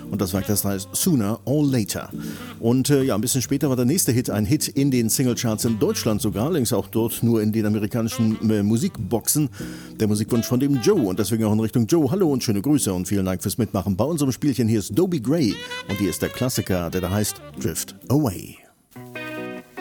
und das Werk, das heißt Sooner or Later. Und ein bisschen später war der nächste Hit ein Hit in den Singlecharts in Deutschland sogar, allerdings auch dort nur in den amerikanischen Musikboxen. Der Musikwunsch von dem Joe und deswegen auch in Richtung Joe. Hallo und schöne Grüße und vielen Dank fürs Mitmachen bei unserem Spielchen. Hier ist Dobie Gray und hier ist der Klassiker, der da heißt Drift Away.